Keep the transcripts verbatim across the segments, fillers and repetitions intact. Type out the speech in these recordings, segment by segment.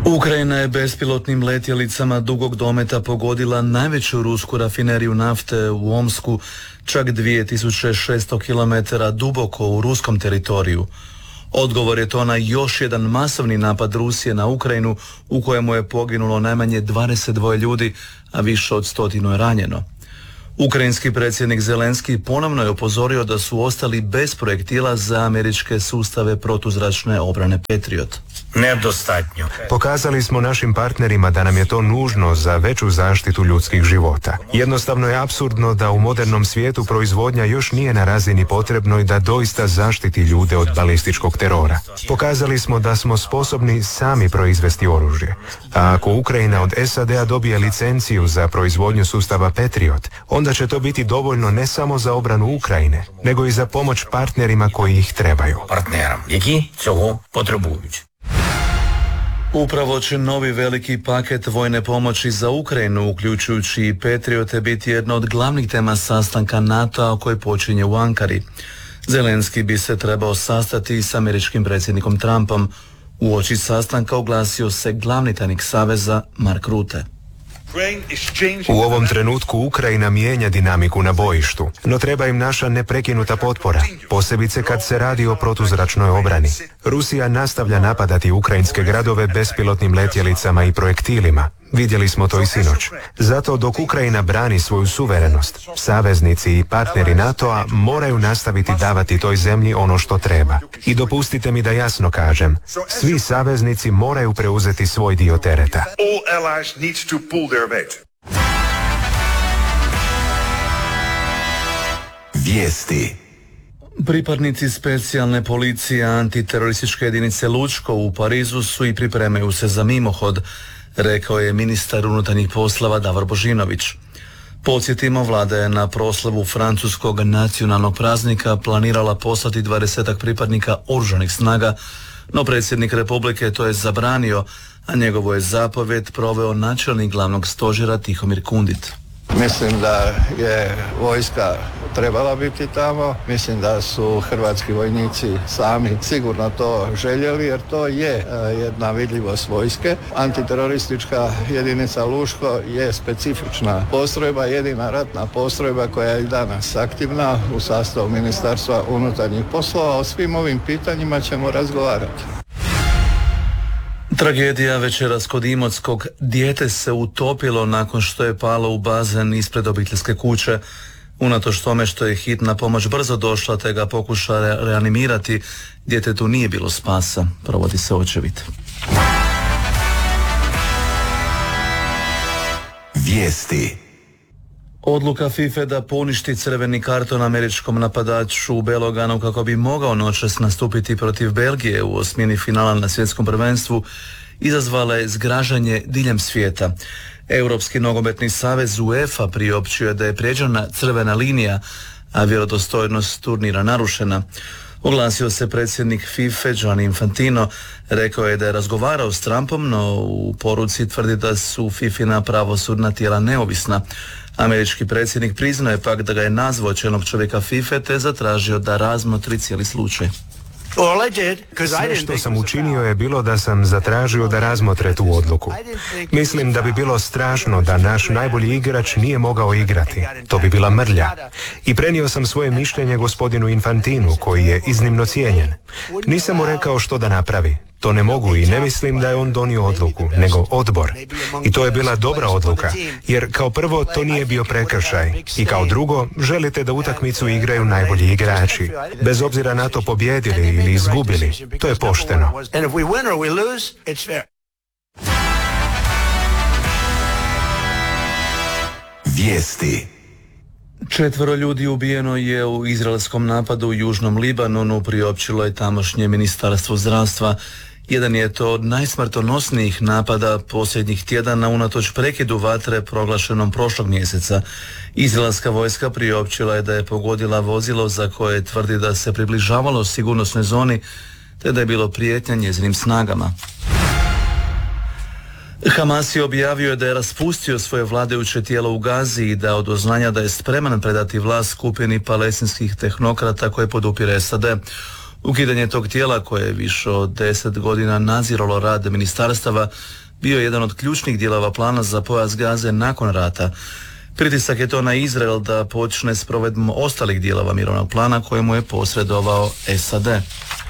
Ukrajina je bespilotnim letjelicama dugog dometa pogodila najveću rusku rafineriju nafte u Omsku, čak dvije tisuće šesto kilometara duboko u ruskom teritoriju. Odgovor je to na još jedan masovni napad Rusije na Ukrajinu u kojemu je poginulo najmanje dvadeset dva ljudi, a više od stotinu je ranjeno. Ukrajinski predsjednik Zelenski ponovno je upozorio da su ostali bez projektila za američke sustave protuzračne obrane Patriot. Nedostatnjo. Pokazali smo našim partnerima da nam je to nužno za veću zaštitu ljudskih života. Jednostavno je apsurdno da u modernom svijetu proizvodnja još nije na razini potrebnoj da doista zaštiti ljude od balističkog terora. Pokazali smo da smo sposobni sami proizvesti oružje. A ako Ukrajina od S A D-a dobije licenciju za proizvodnju sustava Patriot, onda će to biti dovoljno ne samo za obranu Ukrajine, nego i za pomoć partnerima koji ih trebaju. Partneram, які цього потребують. Upravo će novi veliki paket vojne pomoći za Ukrajinu, uključujući i Patriote, biti jedna od glavnih tema sastanka NATO-a koji počinje u Ankari. Zelenski bi se trebao sastati s američkim predsjednikom Trumpom. Uoči sastanka oglasio se glavni tajnik Saveza Mark Rutte. U ovom trenutku Ukrajina mijenja dinamiku na bojištu, no treba im naša neprekinuta potpora, posebice kad se radi o protuzračnoj obrani. Rusija nastavlja napadati ukrajinske gradove bespilotnim letjelicama i projektilima. Vidjeli smo to i sinoć. Zato dok Ukrajina brani svoju suverenost, saveznici i partneri NATO-a moraju nastaviti davati toj zemlji ono što treba. I dopustite mi da jasno kažem, svi saveznici moraju preuzeti svoj dio tereta. Vijesti. Pripadnici specijalne policije antiterorističke jedinice Lučko u Parizu su i pripremaju se za mimohod, rekao je ministar unutarnjih poslova Davor Božinović. Podsjetimo, vlada je na proslavu francuskog nacionalnog praznika planirala poslati dvadesetak pripadnika oružanih snaga, no predsjednik Republike to je zabranio, a njegovo je zapovjed proveo načelnik glavnog stožera Tihomir Kundit. Mislim da je vojska trebala biti tamo, mislim da su hrvatski vojnici sami sigurno to željeli, jer to je jedna vidljivost vojske. Antiteroristička jedinica Luško je specifična postrojba, jedina ratna postrojba koja je i danas aktivna u sastavu Ministarstva unutarnjih poslova. O svim ovim pitanjima ćemo razgovarati. Tragedija večeras kod Imotskog. Dijete se utopilo nakon što je palo u bazen ispred obiteljske kuće. Unatoč tome što je hitna pomoć brzo došla te ga pokuša re- reanimirati, djetetu nije bilo spasa. Provodi se očevid. Vijesti. Odluka FIFA da poništi crveni karton američkom napadaču u Beloganu kako bi mogao noćas nastupiti protiv Belgije u osmini finala na svjetskom prvenstvu izazvala je zgražanje diljem svijeta. Europski nogometni savez UEFA priopćio je da je prijeđena crvena linija, a vjerodostojnost turnira narušena. Oglasio se predsjednik FIFA Gianni Infantino, rekao je da je razgovarao s Trumpom, no u poruci tvrdi da su FIFIna pravosudna tijela neovisna. Američki predsjednik priznaje pak da ga je nazvao čelnog čovjeka FIFA te zatražio da razmotri cijeli slučaj. Sve što sam učinio je bilo da sam zatražio da razmotre tu odluku. Mislim da bi bilo strašno da naš najbolji igrač nije mogao igrati. To bi bila mrlja. I prenio sam svoje mišljenje gospodinu Infantinu, koji je iznimno cijenjen. Nisam mu rekao što da napravi. To ne mogu i ne mislim da je on donio odluku, nego odbor. I to je bila dobra odluka, jer kao prvo to nije bio prekršaj i kao drugo želite da utakmicu igraju najbolji igrači. Bez obzira na to pobjedili ili izgubili, to je pošteno. Vijesti. Četvero ljudi ubijeno je u izraelskom napadu u Južnom Libanonu, priopćilo je tamošnje ministarstvo zdravstva. Jedan je to od najsmrtonosnijih napada posljednjih tjedana unatoč prekidu vatre proglašenom prošlog mjeseca. Izraelska vojska priopćila je da je pogodila vozilo za koje tvrdi da se približavalo sigurnosnoj zoni te da je bilo prijetnja njezinim snagama. Hamas je objavio da je raspustio svoje vladajuće tijelo u Gazi i dao do znanja da je spreman predati vlast skupini palestinskih tehnokrata koje podupire S A D. Ukidanje tog tijela koje je više od deset godina nadziralo rad ministarstava bio je jedan od ključnih dijelova plana za pojas Gaze nakon rata. Pritisak je to na Izrael da počne s provedbom ostalih dijelova mirovnog plana kojemu je posredovao S A D.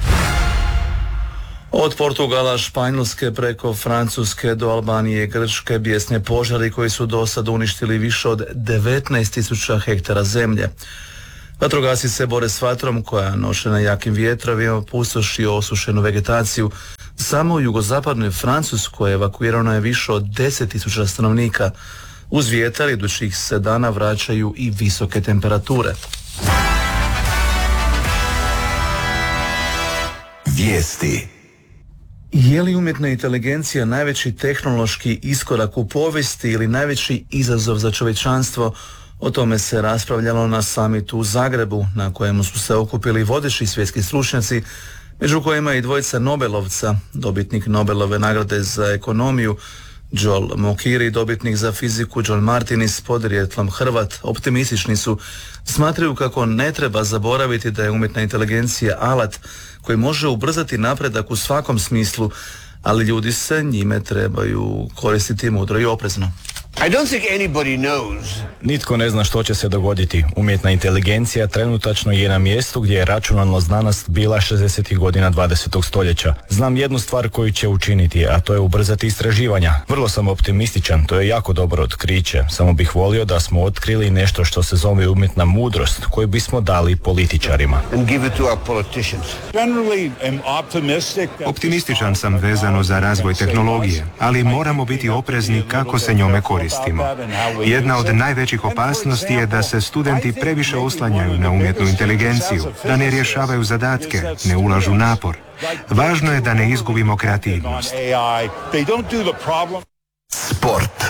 Od Portugala, Španjolske preko Francuske do Albanije i Grčke bijesne požari koji su do sad uništili više od devetnaest tisuća hektara zemlje. Vatrogasci se bore s vatrom koja, nošena jakim vjetrovima, pustoši osušenu vegetaciju. Samo u jugozapadnoj Francuskoj evakuirano je više od deset tisuća stanovnika. Uz vjetar idućih se dana vraćaju i visoke temperature. Vijesti. Je li umjetna inteligencija najveći tehnološki iskorak u povijesti ili najveći izazov za čovječanstvo? O tome se raspravljalo na samitu u Zagrebu, na kojemu su se okupili vodeći svjetski stručnjaci, među kojima i dvojica Nobelovca, dobitnik Nobelove nagrade za ekonomiju Joel Mokiri i dobitnik za fiziku John Martinis, podrijetlom Hrvat. Optimistični su, smatraju kako ne treba zaboraviti da je umjetna inteligencija alat koji može ubrzati napredak u svakom smislu, ali ljudi se njime trebaju koristiti mudro i oprezno. I don't think anybody knows. Nitko ne zna što će se dogoditi. Umjetna inteligencija trenutačno je na mjestu gdje je računalna znanost bila šezdesetih godina dvadesetog stoljeća. Znam jednu stvar koju će učiniti, a to je ubrzati istraživanja. Vrlo sam optimističan, to je jako dobro otkriće. Samo bih volio da smo otkrili nešto što se zove umjetna mudrost, koju bismo dali političarima. And give it to our politicians. Optimističan sam vezano za razvoj tehnologije, ali moramo biti oprezni kako se njome koristimo. Jedna od najvećih opasnosti je da se studenti previše oslanjaju na umjetnu inteligenciju, da ne rješavaju zadatke, ne ulažu napor. Važno je da ne izgubimo kreativnost. Sport.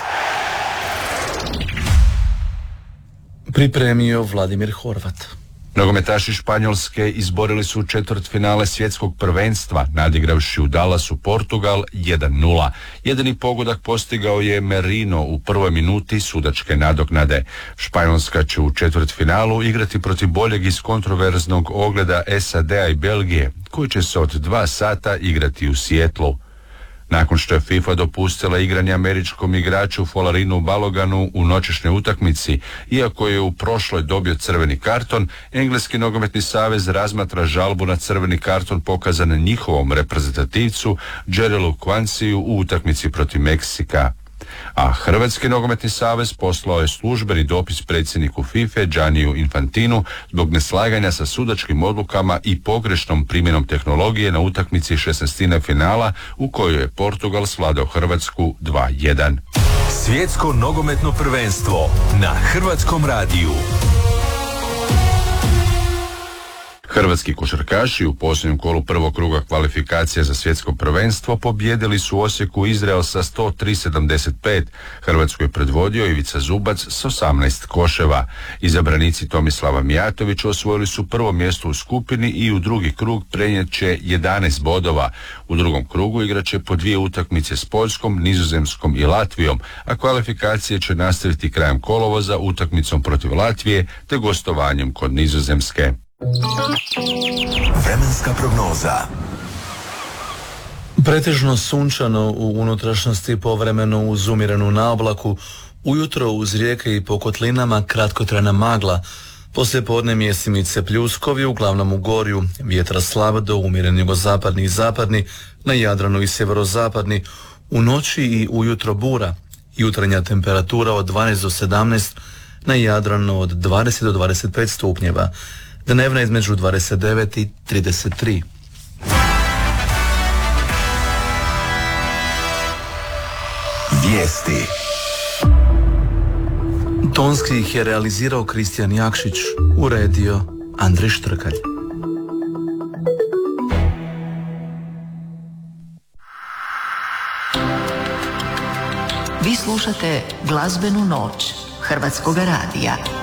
Pripremio Vladimir Horvat. Nogometaši Španjolske izborili su četvrtfinale svjetskog prvenstva, nadigravši u Dallasu Portugal jedan nula. Jedini pogodak postigao je Merino u prvoj minuti sudačke nadoknade. Španjolska će u četvrtfinalu igrati protiv boljeg iz kontroverznog ogleda S A D-a i Belgije, koji će se od dva sata igrati u Sijetlu. Nakon što je FIFA dopustila igranje američkom igraču Folarinu Baloganu u noćešnjoj utakmici, iako je u prošloj dobio crveni karton, Engleski nogometni savez razmatra žalbu na crveni karton pokazan njihovom reprezentativcu Jerilu Quansiju u utakmici protiv Meksika. A Hrvatski nogometni savez poslao je službeni dopis predsjedniku FIFA Gianniju Infantinu zbog neslaganja sa sudačkim odlukama i pogrešnom primjenom tehnologije na utakmici šesnaestine finala u kojoj je Portugal svladao Hrvatsku dva jedan. Svjetsko nogometno prvenstvo na Hrvatskom radiju. Hrvatski košarkaši u posljednjem kolu prvog kruga kvalifikacija za svjetsko prvenstvo pobijedili su u Osijeku Izrael sa sto tri sedamdeset pet. Hrvatsku je predvodio Ivica Zubac s osamnaest koševa. Izabranici Tomislava Mijatovića osvojili su prvo mjesto u skupini i u drugi krug prenijet će jedanaest bodova. U drugom krugu igrat će po dvije utakmice s Poljskom, Nizozemskom i Latvijom, a kvalifikacije će nastaviti krajem kolovoza utakmicom protiv Latvije te gostovanjem kod Nizozemske. Vremenska prognoza. Pretežno sunčano u unutrašnjosti, povremeno uz umjerenu naoblaku, ujutro uz rijeke i po kotlinama kratkotrajna magla. Poslije podne mjesimice pljuskovi, uglavnom u gorju, vjetra slab do umjeren jugozapadni i zapadni, na Jadranu i sjeverozapadni, u noći i ujutro bura, jutarnja temperatura od dvanaest do sedamnaest, na Jadranu od dvadeset do dvadeset pet stupnjeva. Dnevna između dvadeset devet i trideset tri. Vijesti. Tonski ih je realizirao Kristijan Jakšić, uredio Andrej Štrkalj. Vi slušate Glazbenu noć Hrvatskog radija.